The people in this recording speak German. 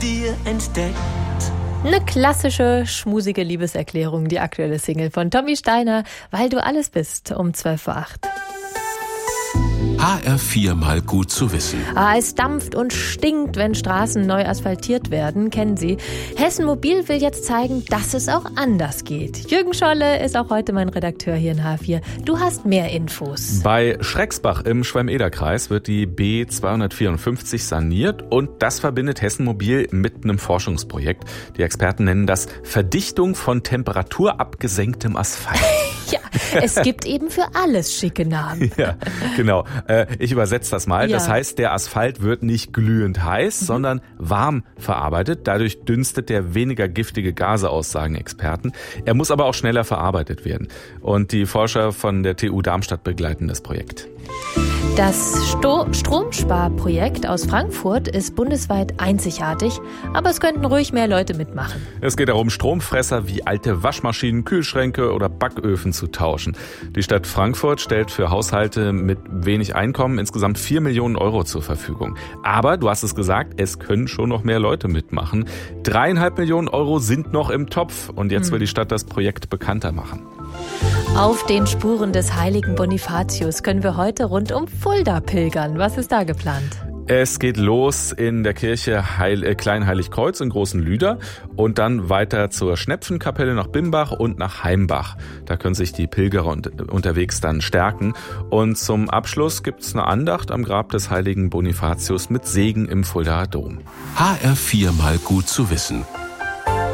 dir entdeckt. Eine klassische, schmusige Liebeserklärung, die aktuelle Single von Tommy Steiner, Weil du alles bist, um 12:08 Uhr. HR4 mal gut zu wissen. Es dampft und stinkt, wenn Straßen neu asphaltiert werden, kennen Sie. Hessen Mobil will jetzt zeigen, dass es auch anders geht. Jürgen Scholle ist auch heute mein Redakteur hier in H4. Du hast mehr Infos. Bei Schrecksbach im Schwalm-Eder-Kreis wird die B254 saniert und das verbindet Hessen Mobil mit einem Forschungsprojekt. Die Experten nennen das Verdichtung von temperaturabgesenktem Asphalt. Ja, es gibt eben für alles schicke Namen. Ja, genau. Ich übersetze das mal. Ja. Das heißt, der Asphalt wird nicht glühend heiß, sondern warm verarbeitet. Dadurch dünstet der weniger giftige Gase aus, sagen Experten. Er muss aber auch schneller verarbeitet werden. Und die Forscher von der TU Darmstadt begleiten das Projekt. Das Stromsparprojekt aus Frankfurt ist bundesweit einzigartig, aber es könnten ruhig mehr Leute mitmachen. Es geht darum, Stromfresser wie alte Waschmaschinen, Kühlschränke oder Backöfen zu tauschen. Die Stadt Frankfurt stellt für Haushalte mit wenig Einkommen insgesamt 4 Millionen Euro zur Verfügung. Aber, du hast es gesagt, es können schon noch mehr Leute mitmachen. 3,5 Millionen Euro sind noch im Topf und jetzt will die Stadt das Projekt bekannter machen. Auf den Spuren des heiligen Bonifatius können wir heute rund um Fulda pilgern. Was ist da geplant? Es geht los in der Kirche Kleinheiligkreuz in Großen Lüder und dann weiter zur Schnepfenkapelle nach Bimbach und nach Heimbach. Da können sich die Pilgerer unterwegs dann stärken. Und zum Abschluss gibt's eine Andacht am Grab des heiligen Bonifatius mit Segen im Fuldaer Dom. HR4 mal gut zu wissen.